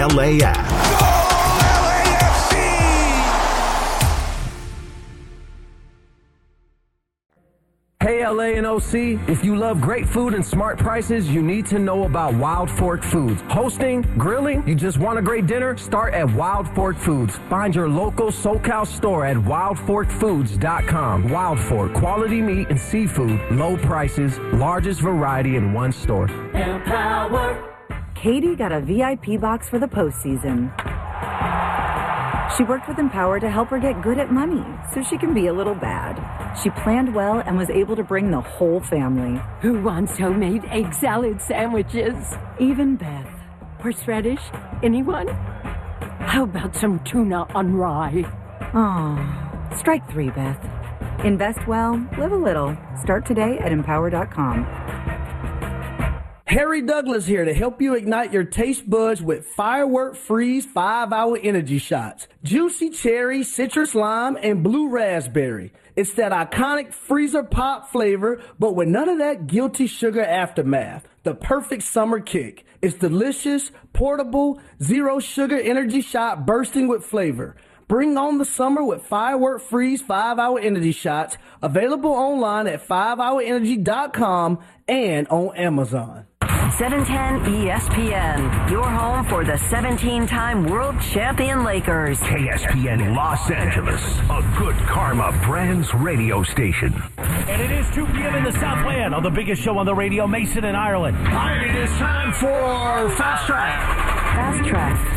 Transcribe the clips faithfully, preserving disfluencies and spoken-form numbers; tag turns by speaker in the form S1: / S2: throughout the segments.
S1: L A app.
S2: Hey L A and O C, if you love great food and smart prices, you need to know about Wild Fork Foods. Hosting, grilling, you just want a great dinner? Start at Wild Fork Foods. Find your local SoCal store at wild fork foods dot com. Wild Fork, quality meat and seafood, low prices, largest variety in one store.
S3: Empower. Katie got a V I P box for the postseason. She worked with Empower to help her get good at money so she can be a little bad. She planned well and was able to bring the whole family.
S4: Who wants homemade egg salad sandwiches?
S3: Even Beth.
S4: Horseradish? Anyone? How about some tuna on rye?
S3: Aw, strike three, Beth. Invest well, live a little. Start today at empower dot com.
S5: Harry Douglas here to help you ignite your taste buds with Firework Freeze five hour Energy Shots. Juicy cherry, citrus lime, and blue raspberry. It's that iconic freezer pop flavor, but with none of that guilty sugar aftermath. The perfect summer kick. It's delicious, portable, zero sugar energy shot bursting with flavor. Bring on the summer with Firework Freeze five hour Energy Shots. Available online at five hour energy dot com and on Amazon.
S6: seven ten E S P N, your home for the seventeen-time world champion Lakers.
S1: K S P N Los Angeles, a Good Karma Brands radio station.
S7: And it is two p.m. in the Southland on the biggest show on the radio, Mason in Ireland.
S5: All right, it is time for Fast Track.
S3: Fast Track.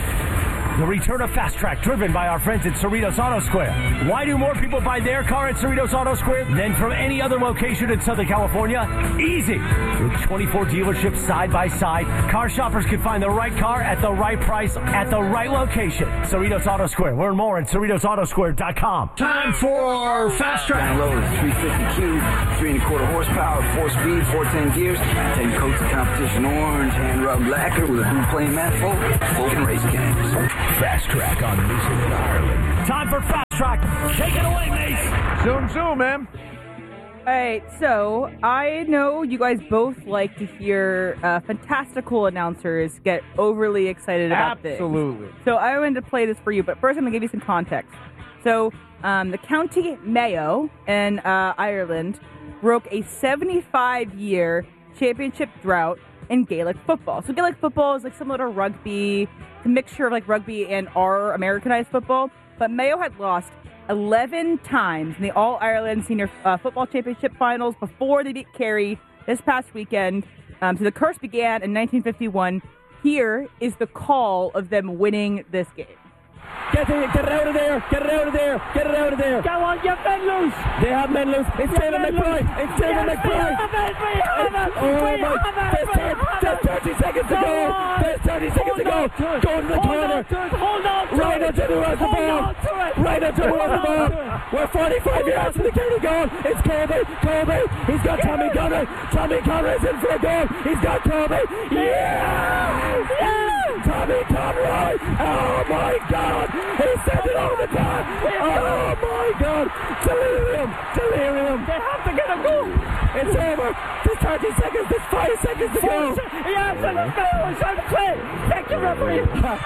S7: The return of Fast Track, driven by our friends at Cerritos Auto Square. Why do more people buy their car at Cerritos Auto Square than from any other location in Southern California? Easy. With twenty-four dealerships side by side, car shoppers can find the right car at the right price at the right location. Cerritos Auto Square. Learn more at cerritos auto square dot com.
S5: Time for Fast Track.
S8: Download three fifty Q, three and a quarter horsepower, four speed, four ten gears, ten coats of competition orange, hand rubbed lacquer with a blue flame manifold, open race cams.
S1: Fast Track on Mason in Ireland.
S7: Time for Fast Track. Take it away, Mace.
S9: Zoom, zoom, man.
S10: All right, so I know you guys both like to hear uh, fantastical announcers get overly excited about this.
S9: Absolutely.
S10: So I wanted to play this for you, but first I'm going to give you some context. So um, the County Mayo in uh, Ireland broke a seventy-five year championship drought in Gaelic football. So Gaelic football is like similar to rugby, it's a mixture of like rugby and our Americanized football. But Mayo had lost eleven times in the All-Ireland Senior uh, Football Championship Finals before they beat Kerry this past weekend. Um, so the curse began in nineteen fifty-one. Here is the call of them winning this game.
S7: Get it, get it out of there, get it out of there, get it out of there.
S4: Go on, get men loose.
S7: They have men loose. It's David McBride. It's David McBride. Oh my, there's thirty seconds to go. There's thirty seconds to go. Go to the corner.
S4: Hold on to it.
S7: Right into the reservoir. Right into the reservoir. We're forty-five yards from the county goal. It's Colby. Colby. He's got Tommy Conroy. Tommy Conroy is in for a goal. He's got Colby. Yeah! Yeah! Tommy Conroy. Oh my God. He sent it over the top. Oh my God. Delirium. Delirium.
S4: They have to get a goal.
S7: It's over. There's thirty seconds. There's five seconds to go.
S4: Yeah, so let's go. It's on the play. Thank you, referee.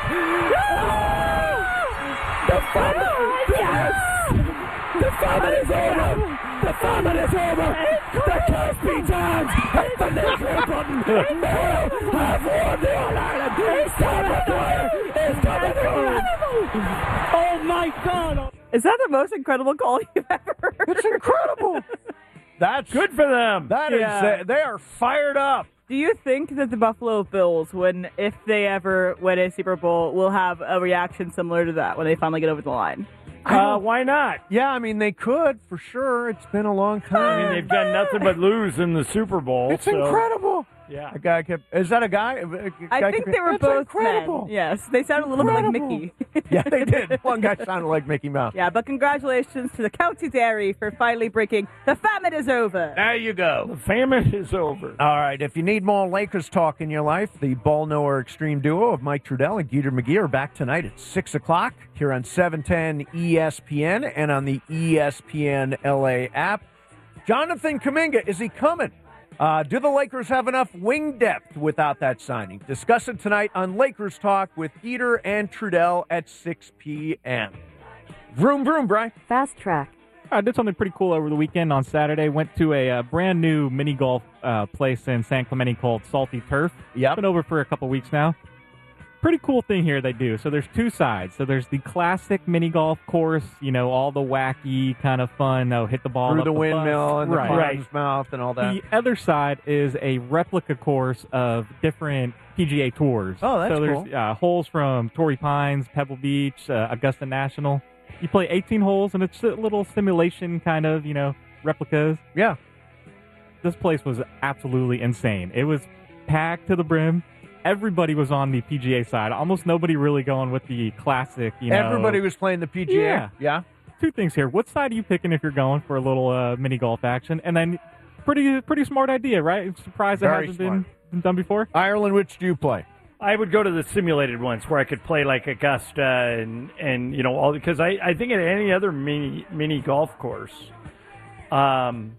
S7: The famine. Yes. The famine is over. The famine is over. The curse beats hands. Hit the neutral button. Mayo have won the All-Ireland. Sam McGuire is coming home.
S4: Oh my God.
S10: Is that the most incredible call you've ever heard?
S9: It's incredible. That's
S7: good for them.
S9: That is,
S10: Yeah.
S9: uh, they are fired up.
S10: Do you think that the Buffalo Bills, when if they ever win a Super Bowl, will have a reaction similar to that when they finally get over the line?
S7: Uh, why not?
S9: Yeah, I mean, they could, for sure. It's been a long time.
S7: I mean, they've done nothing but lose in the Super Bowl.
S9: It's
S7: so.
S9: incredible.
S7: Yeah.
S9: A guy kept, is that a guy? A guy
S10: I think
S9: kept,
S10: they were
S9: That's
S10: both
S9: incredible.
S10: men. Yes, they sounded a little
S9: Incredible.
S10: bit like Mickey.
S9: Yeah, they did. One guy sounded like Mickey Mouse.
S10: Yeah, but congratulations to the County Dairy for finally breaking the famine is over.
S9: There you go.
S7: The famine is over.
S9: All right, if you need more Lakers talk in your life, the ball knower extreme duo of Mike Trudell and Geeter McGee are back tonight at six o'clock here on seven ten E S P N and on the E S P N L A app. Jonathan Kuminga, is he coming? Uh, do the Lakers have enough wing depth without that signing? Discuss it tonight on Lakers Talk with Geeter and Trudell at six p.m. Vroom, vroom, Brian.
S11: Fast track.
S12: I did something pretty cool over the weekend on Saturday. Went to a uh, brand new mini golf uh, place in San Clemente called Salty Turf.
S9: Yep.
S12: Been over for a couple weeks now. Pretty cool thing here they do. So there's two sides. So there's the classic mini golf course, you know, all the wacky kind of fun, oh, hit the ball
S9: Through
S12: up
S9: the,
S12: the
S9: windmill
S12: bus.
S9: and the
S12: right.
S9: clown's
S12: right.
S9: mouth and all that.
S12: The other side is a replica course of different P G A tours.
S9: Oh, that's
S12: so there's
S9: cool.
S12: uh, holes from Torrey Pines, Pebble Beach, uh, Augusta National. You play eighteen holes, and it's a little simulation kind of, you know, replicas.
S9: Yeah.
S12: This place was absolutely insane. It was packed to the brim. Everybody was on the P G A side. Almost nobody really going with the classic, you know.
S9: Everybody was playing the P G A.
S12: Yeah.
S9: Yeah.
S12: Two things here. What side are you picking if you're going for a little uh, mini golf action? And then, pretty pretty smart idea, right? I'm surprised it
S9: Very
S12: hasn't
S9: smart.
S12: been, been done before.
S9: Ireland, which do you play?
S7: I would go to the simulated ones where I could play like Augusta and, and you know, all because I, I think at any other mini mini golf course, um,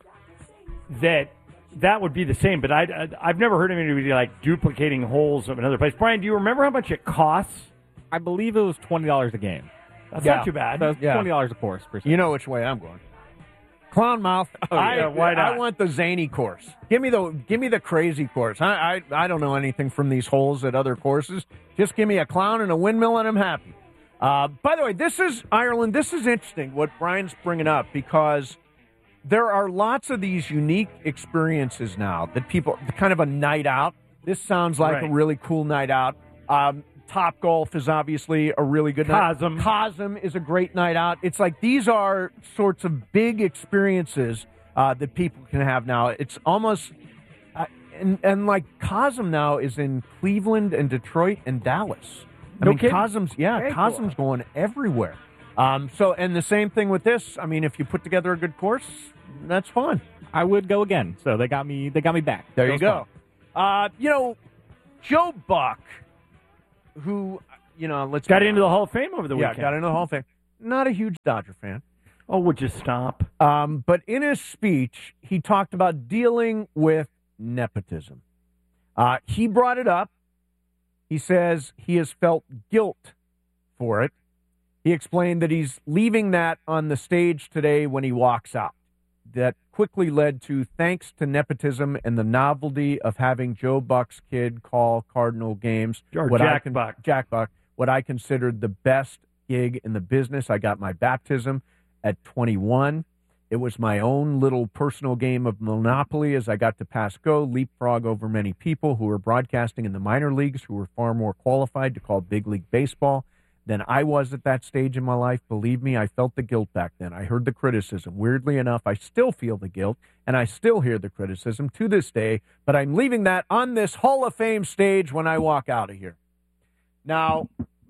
S7: that that would be the same. But I, I I've never heard of anybody like duplicating holes of another place. Brian, do you remember how much it costs?
S12: I believe it was twenty dollars a game.
S7: That's
S9: Yeah.
S7: not too bad.
S12: So it's
S9: Yeah.
S12: twenty dollars a course. Per se.
S9: You know which way I'm going. Clown mouth.
S7: Oh,
S9: I,
S7: yeah, why not?
S9: I want the zany course. Give me the give me the crazy course. I, I I don't know anything from these holes at other courses. Just give me a clown and a windmill, and I'm happy. Uh, by the way, this is Ireland. This is interesting what Brian's bringing up because there are lots of these unique experiences now that people kind of a night out. This sounds like
S7: Right.
S9: a really cool night out. Um, Top Golf is obviously a really good night.
S7: Cosm.
S9: Cosm is a great night out. It's like these are sorts of big experiences uh, that people can have now. It's almost uh, and and like Cosm now is in Cleveland and Detroit and Dallas. I
S7: No
S9: mean,
S7: kidding.
S9: Cosm's yeah,
S7: Very
S9: Cosm's going everywhere. Um, so and the same thing with this. I mean, if you put together a good course, that's fun.
S12: I would go again. So they got me. They got me back.
S9: There
S12: That
S9: you
S12: was
S9: go.
S12: fun.
S9: Uh, you know, Joe Buck, who you know, let's
S7: Got into the Hall of Fame over the
S9: yeah,
S7: weekend.
S9: got into the Hall of Fame. Not a huge Dodger fan.
S7: Oh, would you stop?
S9: Um, but in his speech, he talked about dealing with nepotism. Uh, he brought it up. He says he has felt guilt for it. He explained that he's leaving that on the stage today when he walks out. That quickly led to thanks to nepotism and the novelty of having Joe Buck's kid call Cardinal games.
S7: Or
S9: what I
S7: Jack
S9: con-
S7: Buck.
S9: Jack Buck. What I considered the best gig in the business. I got my baptism at twenty-one. It was my own little personal game of Monopoly as I got to pass go, leapfrog over many people who were broadcasting in the minor leagues who were far more qualified to call big league baseball than I was at that stage in my life. Believe me, I felt the guilt back then. I heard the criticism. Weirdly enough, I still feel the guilt, and I still hear the criticism to this day, but I'm leaving that on this Hall of Fame stage when I walk out of here. Now,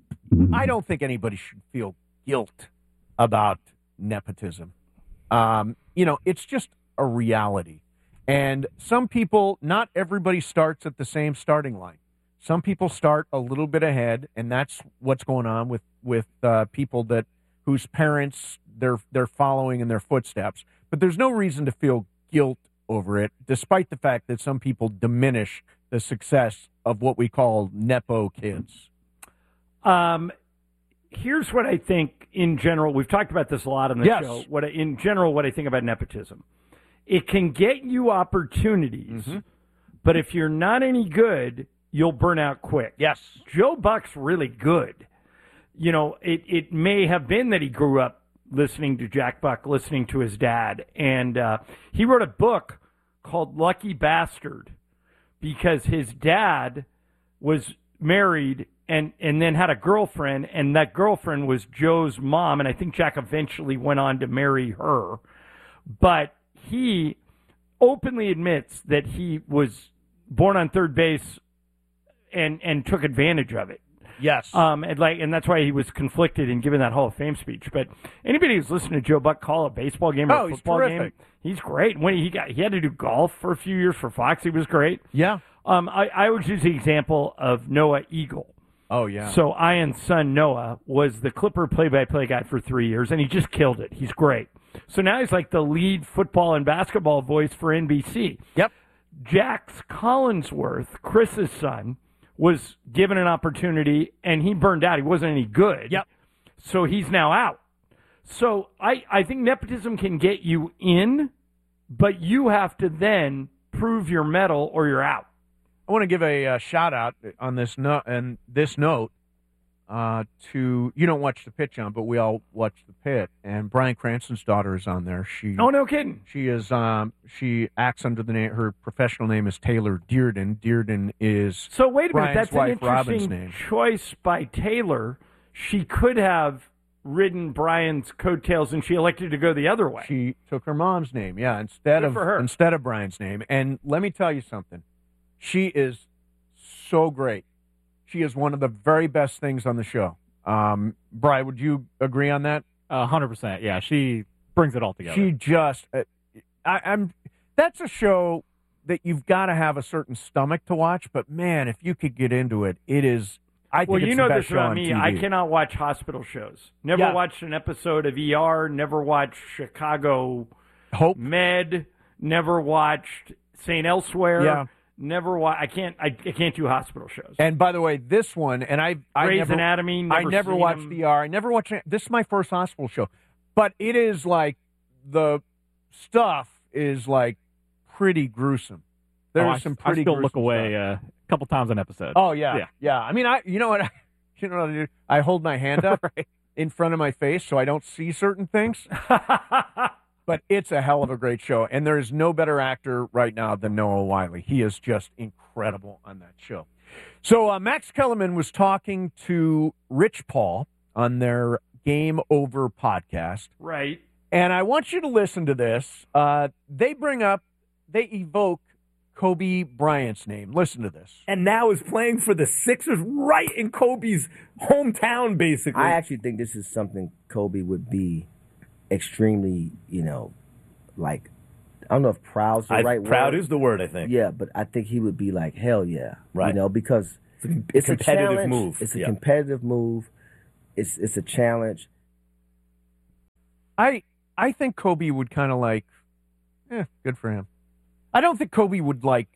S9: I don't think anybody should feel guilt about nepotism. Um, you know, it's just a reality. And some people, not everybody starts at the same starting line. Some people start a little bit ahead, and that's what's going on with with uh, people that whose parents they're they're following in their footsteps. But there's no reason to feel guilt over it, despite the fact that some people diminish the success of what we call nepo kids.
S7: Um, here's what I think in general. We've talked about this a lot on the
S9: Yes.
S7: show. What I, in general, what I think about nepotism, it can get you opportunities,
S9: Mm-hmm.
S7: but if you're not any good, you'll burn out quick.
S9: Yes.
S7: Joe Buck's really good. You know, it, it may have been that he grew up listening to Jack Buck, listening to his dad, and uh, he wrote a book called Lucky Bastard because his dad was married and, and then had a girlfriend, and that girlfriend was Joe's mom, and I think Jack eventually went on to marry her. But he openly admits that he was born on third base and and took advantage of it.
S9: Yes.
S7: Um, and like, and that's why he was conflicted in giving that Hall of Fame speech. But anybody who's listened to Joe Buck call a baseball game or
S9: Oh,
S7: a
S9: he's
S7: football game,
S9: terrific.
S7: he's great. When he got, he had to do golf for a few years for Fox. He was great.
S9: Yeah.
S7: Um, I, I would use the example of Noah Eagle.
S9: Oh, yeah.
S7: So Ian's son Noah was the Clipper play-by-play guy for three years, and he just killed it. He's great. So now he's like the lead football and basketball voice for N B C.
S9: Yep.
S11: Jax Collinsworth, Chris's son, was given an opportunity, and he burned out. He wasn't any good.
S13: Yep.
S11: So he's now out. So I, I think nepotism can get you in, but you have to then prove your mettle or you're out.
S9: I want to give a uh, shout out on this note and this note uh, to you don't watch the pit, John, but we all watch the pit. And Bryan Cranston's daughter is on there. She
S11: oh no kidding.
S9: She is um, she acts under the name. Her professional name is Taylor Dearden. Dearden is
S11: so wait a minute.
S9: Brian's
S11: That's an
S9: wife,
S11: interesting
S9: Robin's name.
S11: choice by Taylor. She could have ridden Brian's coattails, and she elected to go the other way.
S9: She took her mom's name, yeah, instead
S11: Good
S9: of
S11: for her.
S9: instead of Brian's name. And let me tell you something. She is so great. She is one of the very best things on the show. Um, Brian, would you agree on that?
S12: A hundred percent. Yeah, she brings it all together.
S9: She just, uh, I, I'm. That's a show that you've got to have a certain stomach to watch. But man, if you could get into it, it is. I think
S11: well,
S9: it's
S11: you
S9: the
S11: know
S9: best
S11: this
S9: show
S11: about
S9: on
S11: me.
S9: T V.
S11: I cannot watch hospital shows. Never
S9: Yeah.
S11: watched an episode of E R. Never watched Chicago
S9: Hope
S11: Med. Never watched Saint Elsewhere.
S9: Yeah.
S11: Never wa- I can't. I, I can't do hospital shows.
S9: And by the way, this one, and I, I
S11: Grey's
S9: never,
S11: Anatomy,
S9: I
S11: never
S9: never
S11: seen
S9: watched
S11: them.
S9: E R. I never watched. This is my first hospital show, but it is like the stuff is like pretty gruesome. There's
S12: Oh, I,
S9: some pretty.
S12: I still
S9: gruesome
S12: look away
S9: stuff.
S12: uh, a couple times an episode.
S9: Oh yeah,
S12: yeah.
S9: yeah. I mean, I you know what, I, you know what I do? I hold my hand up
S12: Right.
S9: in front of my face so I don't see certain things. But it's a hell of a great show, and there is no better actor right now than Noah Wyle. He is just incredible on that show. So uh, Max Kellerman was talking to Rich Paul on their Game Over podcast.
S11: Right.
S9: And I want you to listen to this. Uh, they bring up, they evoke Kobe Bryant's name. Listen to this.
S13: And now is playing for the Sixers right in Kobe's hometown, basically.
S14: I actually think this is something Kobe would be extremely, you know, like, I don't know if proud's the
S13: I-
S14: right word.
S13: proud is the word, I think.
S14: Yeah, but I think he would be like, hell yeah.
S13: Right.
S14: You know, because
S13: It's a
S14: it's
S13: competitive
S14: a challenge.
S13: move.
S14: It's a
S13: Yeah.
S14: competitive move. It's it's a challenge.
S9: I I think Kobe would kind of like, eh, good for him. I don't think Kobe would like.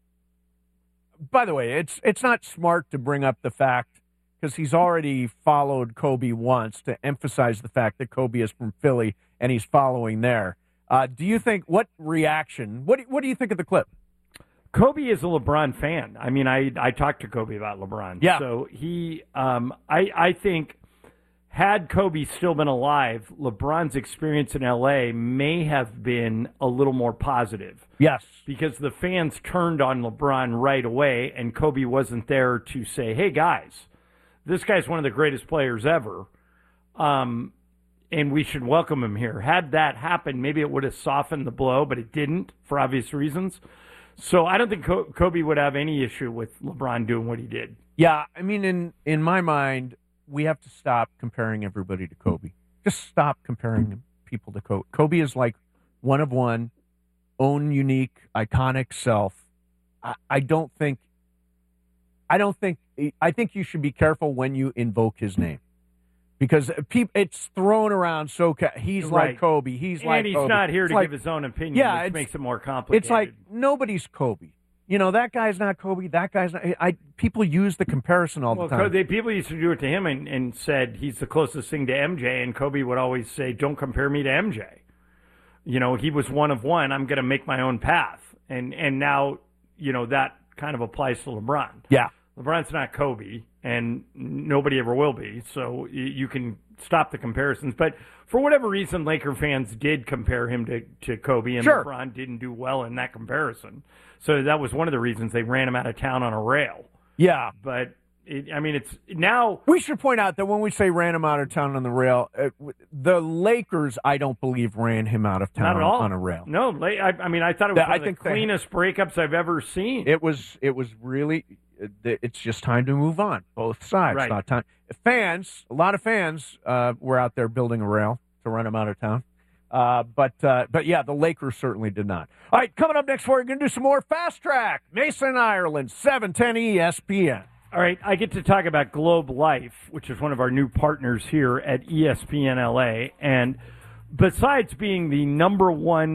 S9: By the way, it's it's not smart to bring up the fact because he's already followed Kobe once to emphasize the fact that Kobe is from Philly and he's following there. Uh, do you think what reaction? What do, what do you think of the clip?
S11: Kobe is a LeBron fan. I mean, I I talked to Kobe about LeBron.
S9: Yeah.
S11: So he, um, I I think, had Kobe still been alive, LeBron's experience in L A may have been a little more positive.
S9: Yes.
S11: Because the fans turned on LeBron right away, and Kobe wasn't there to say, "Hey guys, this guy's one of the greatest players ever." Um, and we should welcome him here. Had that happened, maybe it would have softened the blow, but it didn't for obvious reasons. So I don't think Kobe would have any issue with LeBron doing what he did.
S9: Yeah, I mean, in in my mind, we have to stop comparing everybody to Kobe. Just stop comparing people to Kobe. Kobe is like one of one, own unique, iconic self. I, I don't think. I don't think. I think you should be careful when you invoke his name. Because people, it's thrown around so ca- he's
S11: Right.
S9: like Kobe. He's
S11: and
S9: like
S11: he's
S9: Kobe.
S11: not here
S9: It's
S11: to
S9: like-
S11: give his own opinion,
S9: Yeah,
S11: which
S9: it's-
S11: makes it more complicated.
S9: It's like nobody's Kobe. You know, that guy's not Kobe. That guy's not. I people use the comparison all
S11: well,
S9: the time.
S11: they, people used to do it to him and, and said he's the closest thing to M J, and Kobe would always say, "Don't compare me to M J." You know, he was one of one. I'm going to make my own path, and and now you know that kind of applies to LeBron.
S9: Yeah,
S11: LeBron's not Kobe, and nobody ever will be. So you, you can stop the comparisons. But for whatever reason, Laker fans did compare him to, to Kobe, and
S9: Sure.
S11: LeBron didn't do well in that comparison. So that was one of the reasons they ran him out of town on a rail.
S9: Yeah.
S11: But, it, I mean, it's now...
S9: We should point out that when we say ran him out of town on the rail, uh, the Lakers, I don't believe, ran him out of town
S11: Not at all.
S9: on a rail.
S11: No, La- I, I mean, I thought it was
S9: That-
S11: one
S9: I
S11: of the
S9: think they-
S11: cleanest breakups I've ever seen.
S9: It was. It was really. It's just time to move on. Both sides.
S11: Right.
S9: Not time. Fans. A lot of fans uh, were out there building a rail to run him out of town. Uh, but uh, but yeah, the Lakers certainly did not. All right, coming up next, we're going to do some more Fast Track. Mason, Ireland, seven ten E S P N.
S11: All right, I get to talk about Globe Life, which is one of our new partners here at E S P N L A. And besides being the number one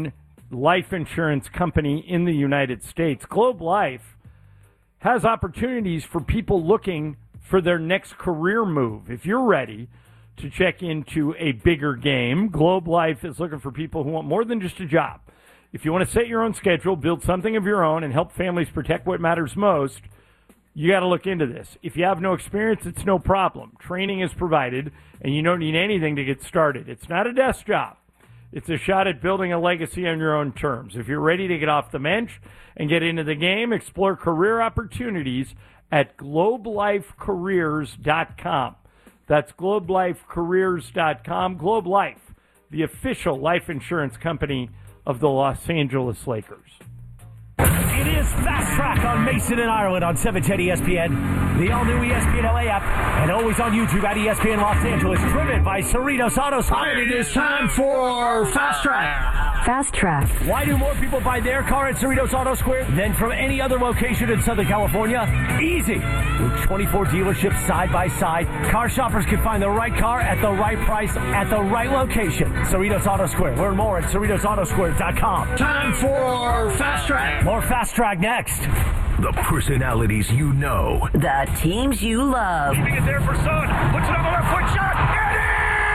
S11: life insurance company in the United States. Globe Life has opportunities for people looking for their next career move. If you're ready to check into a bigger game, Globe Life is looking for people who want more than just a job. If you want to set your own schedule, build something of your own, and help families protect what matters most, you got to look into this. If you have no experience, it's no problem. Training is provided, and you don't need anything to get started. It's not a desk job. It's a shot at building a legacy on your own terms. If you're ready to get off the bench and get into the game, explore career opportunities at globe life careers dot com. That's globe life careers dot com. Globe Life, the official life insurance company of the Los Angeles Lakers.
S1: It is Fast Track on Mason and Ireland on seven ten E S P N, the all-new E S P N L A app, and always on YouTube at E S P N Los Angeles, driven by Cerritos Auto Square.
S5: And it is time for Fast Track.
S6: Fast Track.
S1: Why do more people buy their car at Cerritos Auto Square than from any other location in Southern California? Easy. With twenty-four dealerships side by side, car shoppers can find the right car at the right price at the right location. Cerritos Auto Square. Learn more at cerritos auto square dot com.
S5: Time for Fast Track.
S1: More Fast Track next. The personalities you know.
S6: The teams you love.
S1: Keeping it there for Son. Puts it on the left foot shot. Get it!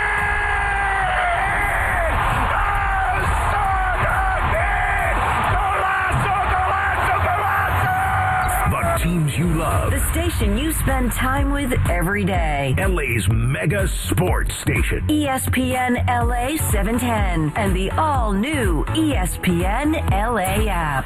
S1: The teams you love.
S6: The station you spend time with every day.
S1: L A's mega sports station.
S6: E S P N L A seven ten and the all-new E S P N L A app.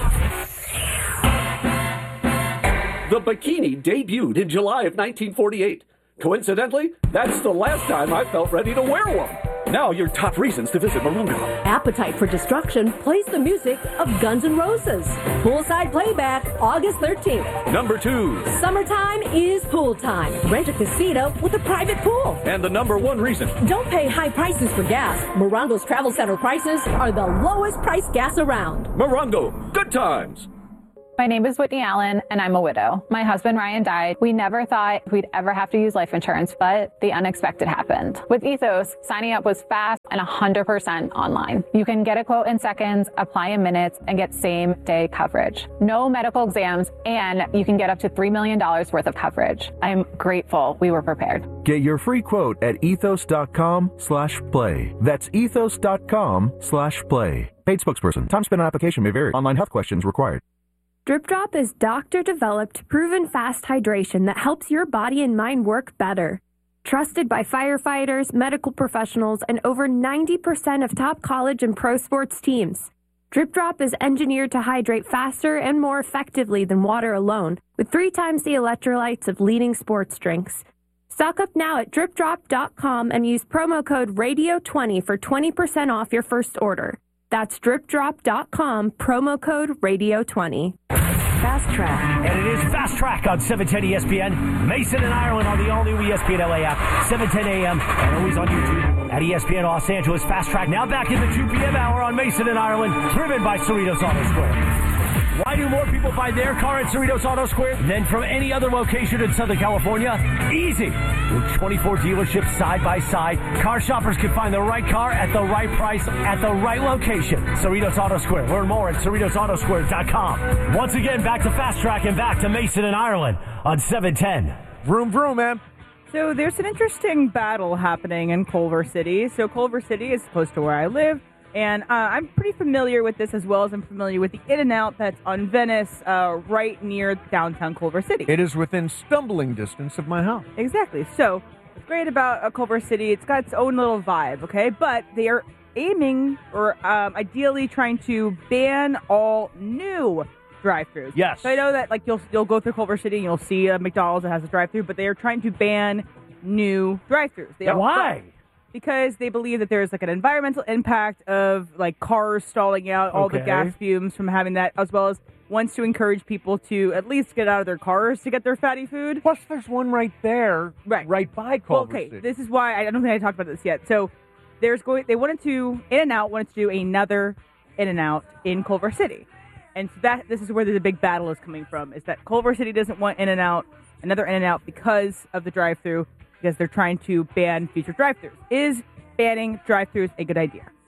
S15: The bikini debuted in July of nineteen forty-eight. Coincidentally, that's the last time I felt ready to wear one. Now your top reasons to visit Morongo.
S16: Appetite for Destruction plays the music of Guns N' Roses. Poolside playback, August thirteenth.
S15: Number two.
S16: Summertime is pool time. Rent a casino with a private pool.
S15: And the number one reason.
S16: Don't pay high prices for gas. Morongo's Travel Center prices are the lowest priced gas around.
S15: Morongo, good times.
S17: My name is Whitney Allen, and I'm a widow. My husband, Ryan, died. We never thought we'd ever have to use life insurance, but the unexpected happened. With Ethos, signing up was fast and one hundred percent online. You can get a quote in seconds, apply in minutes, and get same-day coverage. No medical exams, and you can get up to three million dollars worth of coverage. I'm grateful we were prepared.
S18: Get your free quote at ethos.com slash play. That's ethos.com slash play. Paid spokesperson. Time spent on application may vary. Online health questions required.
S19: Drip Drop is doctor-developed, proven fast hydration that helps your body and mind work better. Trusted by firefighters, medical professionals, and over ninety percent of top college and pro sports teams. Drip Drop is engineered to hydrate faster and more effectively than water alone, with three times the electrolytes of leading sports drinks. Stock up now at drip drop dot com and use promo code radio twenty for twenty percent off your first order. That's drip drop dot com, promo code radio twenty.
S6: Fast Track.
S1: And it is Fast Track on seven ten E S P N. Mason and Ireland on the all-new E S P N L A app, seven ten a.m. and always on YouTube at E S P N Los Angeles. Fast Track now back in the two p.m. hour on Mason and Ireland, driven by Cerritos Auto Square. Why do more people buy their car at Cerritos Auto Square than from any other location in Southern California? Easy. With twenty-four dealerships side by side, car shoppers can find the right car at the right price at the right location. Cerritos Auto Square. Learn more at cerritos auto square dot com. Once again, back to Fast Track and back to Mason and Ireland on seven ten.
S9: Vroom, vroom, man.
S10: So there's an interesting battle happening in Culver City. So Culver City is close to where I live. And uh, I'm pretty familiar with this as well as I'm familiar with the In-N-Out that's on Venice, uh, right near downtown Culver City.
S9: It is within stumbling distance of my house.
S10: Exactly. So what's great about uh, Culver City, it's got its own little vibe, okay? But they are aiming or um, ideally trying to ban all new drive-thrus.
S9: Yes.
S10: So I know that like you'll you'll go through Culver City and you'll see a McDonald's that has a drive-thru, but they are trying to ban new drive-thrus. They
S11: Yeah,
S10: all-
S11: why?
S10: Because they believe that there's like an environmental impact of like cars stalling out all the
S11: Okay.
S10: gas fumes from having that, as well as wants to encourage people to at least get out of their cars to get their fatty food.
S9: Plus, there's one right there,
S10: right,
S9: right by Culver
S10: well, okay,
S9: City.
S10: this is why I don't think I talked about this yet. So there's going. They wanted to In-N-Out wanted to do another In-N-Out in Culver City, and so that this is where the big battle is coming from. Is that Culver City doesn't want In-N-Out, another In-N-Out because of the drive-thru, because they're trying to ban future drive-thrus. Is banning drive-thrus a good idea?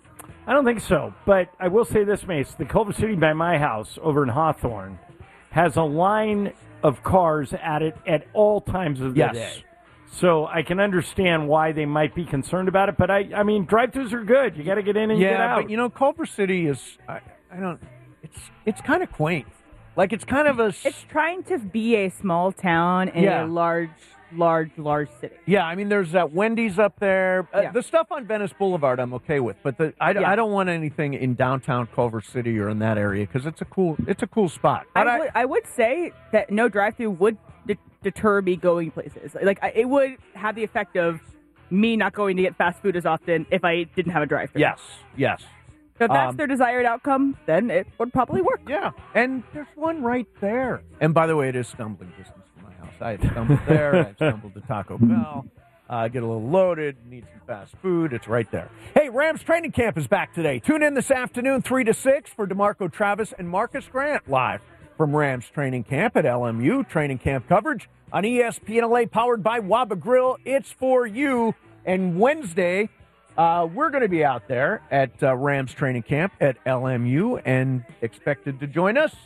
S11: I don't think so, but I will say this, Mace. The Culver City by my house over in Hawthorne has a line of cars at it at all times of the
S9: Yes.
S11: day. So I can understand why they might be concerned about it, but I, I mean, drive-thrus are good. You got to get in and
S9: yeah,
S11: get out.
S9: but you know, Culver City is, I, I don't, it's it's kind of quaint. Like, it's kind of a...
S10: It's trying to be a small town in
S9: Yeah.
S10: a large, large, large city.
S9: Yeah, I mean, there's that Wendy's up there. Uh,
S10: Yeah.
S9: The stuff on Venice Boulevard, I'm okay with, but the, I,
S10: Yeah.
S9: I don't want anything in downtown Culver City or in that area because it's a cool it's a cool spot. But
S10: I would, I would say that no drive-through would de- deter me going places. Like, I, it would have the effect of me not going to get fast food as often if I didn't have a drive-through.
S9: yes, yes.
S10: So if that's
S9: Um,
S10: their desired outcome, then it would probably work.
S9: Yeah, and there's one right there. And by the way, it is stumbling distance from my house. I have stumbled there. I've stumbled to Taco Bell. Uh, get a little loaded, need some fast food. It's right there. Hey, Rams training camp is back today. Tune in this afternoon, three to six, for DeMarco Travis and Marcus Grant live from Rams training camp at L M U. Training camp coverage on E S P N L A, powered by Waba Grill. It's for you. And Wednesday, uh, we're going to be out there at uh, Rams training camp at L M U, and expected to join us,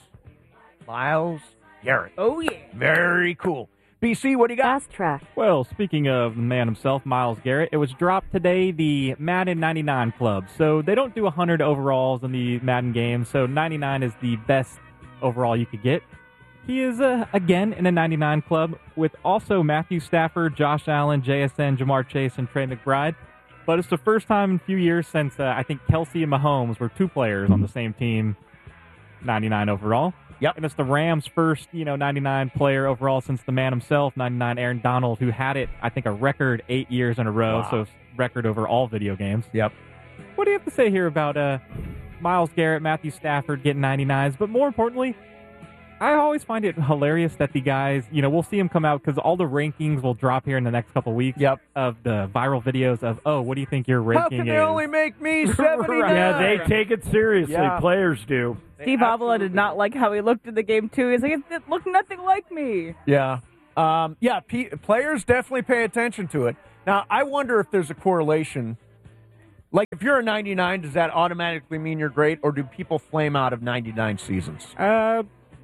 S9: Myles Garrett.
S10: Oh, yeah.
S9: Very cool. B C, what do you got?
S3: Fast track.
S12: Well, speaking of the man himself, Myles Garrett, it was dropped today, the Madden ninety-nine Club. So they don't do one hundred overalls in the Madden game, so ninety-nine is the best overall you could get. He is, uh, again, in the ninety-nine Club with also Matthew Stafford, Josh Allen, J S N, Jamar Chase, and Trey McBride. But it's the first time in a few years since uh, I think Kelsey and Mahomes were two players on the same team, ninety-nine overall.
S9: Yep.
S12: And it's the Rams' first, you know, ninety-nine player overall since the man himself, ninety-nine Aaron Donald, who had it, I think, a record eight years in a row.
S9: Wow.
S12: So record over all video games.
S9: Yep.
S12: What do you have to say here about uh, Myles Garrett, Matthew Stafford getting ninety-nines? But more importantly, I always find it hilarious that the guys, you know, we'll see them come out because all the rankings will drop here in the next couple weeks.
S9: Yep.
S12: Of the viral videos of, oh, what do you think your ranking
S9: How can they
S12: is?
S9: only make me seventy-nine?
S11: Yeah, they take it seriously.
S10: Yeah.
S11: Players do.
S10: Steve Avila did not like how he looked in the game, too. He's like, it, it looked nothing like me.
S9: Yeah. Um, yeah, P- players definitely pay attention to it. Now, I wonder if there's a correlation. Like, if you're a ninety-nine, does that automatically mean you're great, or do people flame out of ninety-nine seasons?
S12: Uh,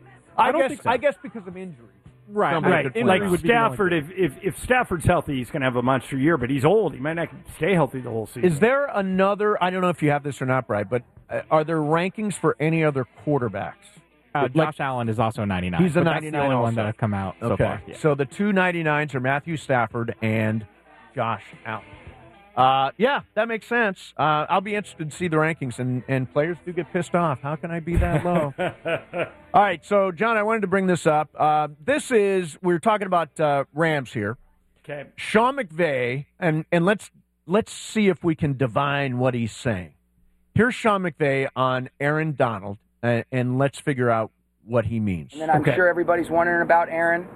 S12: I
S9: I,
S12: don't
S9: guess
S12: think so.
S9: I guess because of injury.
S12: Right,
S9: Somebody
S11: Right,
S9: could flame
S11: like
S9: out.
S11: Stafford. If, if if Stafford's healthy, he's going to have a monster year. But he's old; he might not stay healthy the whole season.
S9: Is there another? I don't know if you have this or not, Brad, but uh, are there rankings for any other quarterbacks?
S12: Uh,
S9: Like-
S12: Josh Allen is also ninety-nine.
S9: He's a
S12: but that's
S9: ninety-nine
S12: the only one
S9: also.
S12: that has come out so
S9: Okay,
S12: far. Yeah.
S9: so the two ninety-nines are Matthew Stafford and Josh Allen. Uh, yeah, that makes sense. Uh, I'll be interested to see the rankings, and, and players do get pissed off. How can I be that low? All right, so, John, I wanted to bring this up. Uh, this is, we we're talking about uh, Rams here.
S11: Okay.
S9: Sean McVay, and, and let's let's see if we can divine what he's saying. Here's Sean McVay on Aaron Donald, and, and let's figure out what he means.
S20: And then I'm
S9: Okay.
S20: sure everybody's wondering about Aaron.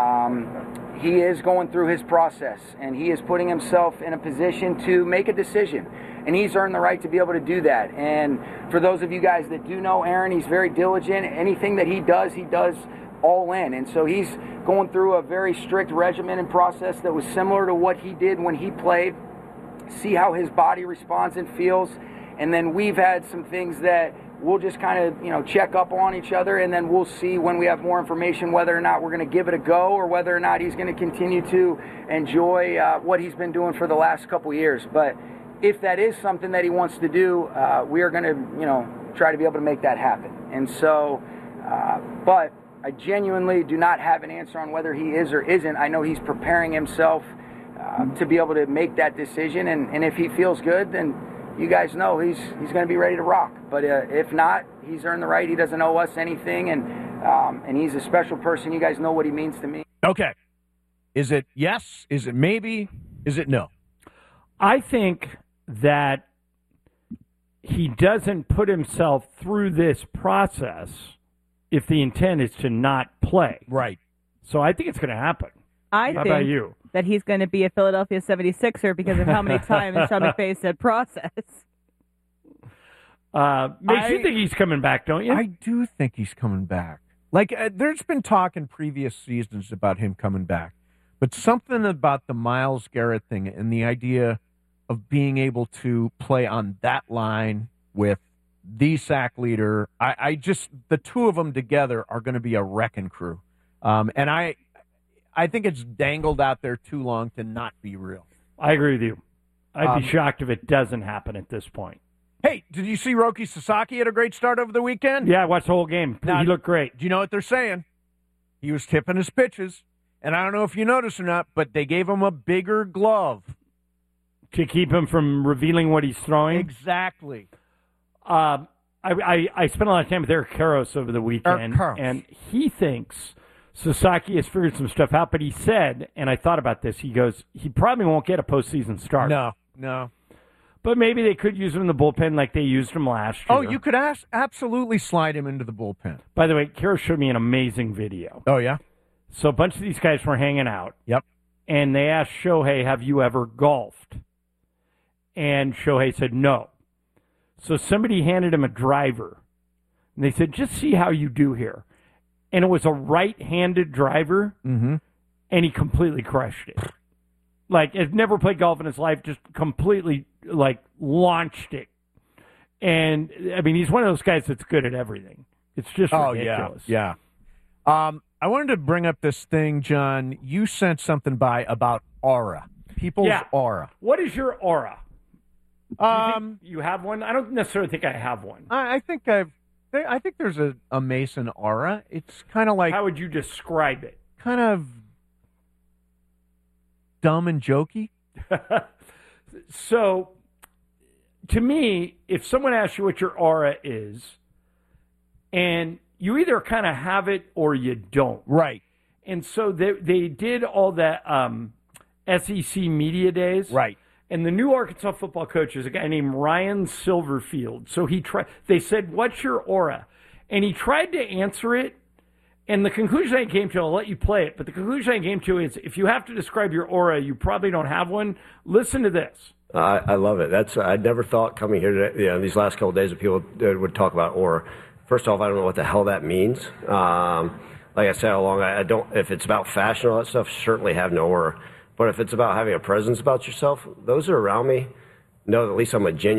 S20: Um, he is going through his process, and he is putting himself in a position to make a decision. And he's earned the right to be able to do that. And for those of you guys that do know Aaron, he's very diligent. Anything that he does, he does all in. And so he's going through a very strict regimen and process that was similar to what he did when he played. See how his body responds and feels. And then we've had some things that we'll just kind of, you know, check up on each other, and then we'll see when we have more information whether or not we're going to give it a go or whether or not he's going to continue to enjoy uh, what he's been doing for the last couple years. But if that is something that he wants to do, uh, we are going to, you know, try to be able to make that happen. And so, uh, but I genuinely do not have an answer on whether he is or isn't. I know he's preparing himself uh, to be able to make that decision, and, and if he feels good, then you guys know he's he's going to be ready to rock. But uh, if not, he's earned the right. He doesn't owe us anything, and um, and he's a special person. You guys know what he means to me.
S9: Okay. Is it yes? Is it maybe? Is it no?
S11: I think that he doesn't put himself through this process if the intent is to not play.
S9: Right.
S11: So I think it's going to happen.
S10: I
S11: How
S10: think
S11: about you?
S10: that he's going to be a Philadelphia seventy-sixer because of how many times Sean McVay said process.
S11: Uh, makes
S9: I-
S11: you think he's coming back, don't you?
S9: I do think he's coming back. Like, uh, there's been talk in previous seasons about him coming back. But something about the Myles Garrett thing and the idea of being able to play on that line with the sack leader. I, I just, the two of them together are going to be a wrecking crew. Um, and I, I think it's dangled out there too long to not be real.
S11: I agree with you. I'd
S9: Um,
S11: be shocked if it doesn't happen at this point.
S9: Hey, did you see Roki Sasaki had a great start over the weekend?
S11: Yeah, I watched the whole game.
S9: Now,
S11: he looked great.
S9: Do you know what they're saying? He was tipping his pitches. And I don't know if you noticed or not, but they gave him a bigger glove.
S11: To keep him from revealing what he's throwing?
S9: Exactly.
S11: Uh, I, I, I spent a lot of time with Eric Karros over the weekend,
S9: Karros.
S11: and he thinks Sasaki has figured some stuff out, but he said, and I thought about this, he goes, he probably won't get a postseason start.
S9: No, no.
S11: But maybe they could use him in the bullpen like they used him last year.
S9: Oh, you could ask, absolutely slide him into the bullpen.
S11: By the way, Karros showed me an amazing video.
S9: Oh, yeah?
S11: So a bunch of these guys were hanging out.
S9: Yep.
S11: And they asked Shohei, have you ever golfed? And Shohei said no. So somebody handed him a driver. And they said, just see how you do here. And it was a right-handed driver.
S9: Mm-hmm.
S11: And he completely crushed it. Like, has never played golf in his life, just completely, like, launched it. And, I mean, he's one of those guys that's good at everything. It's just
S9: oh,
S11: ridiculous.
S9: yeah, yeah. Um, I wanted to bring up this thing, John. You sent something by about aura. People's
S11: Yeah.
S9: aura.
S11: What is your aura?
S9: Um,
S11: you, you have one? I don't necessarily think I have one.
S9: I, I think I've. I think there's a, a Mason aura. It's kind of like.
S11: How would you describe it?
S9: Kind of dumb and jokey.
S11: So, to me, if someone asks you what your aura is, and you either kind of have it or you don't.
S9: Right.
S11: And so they they did all that um, S E C media days.
S9: Right.
S11: And the new Arkansas football coach is a guy named Ryan Silverfield. So he tried. They said, "What's your aura?" And he tried to answer it. And the conclusion I came to, I'll let you play it, but the conclusion I came to is if you have to describe your aura, you probably don't have one. Listen to this.
S21: I, I love it. That's I never thought coming here today, you know, these last couple of days that people would talk about aura. First off, I don't know what the hell that means. Um, like I said all along, I, I don't. If it's about fashion and all that stuff, certainly have no aura. But if it's about having a presence about yourself, those that are around me know that at least I'm a genuine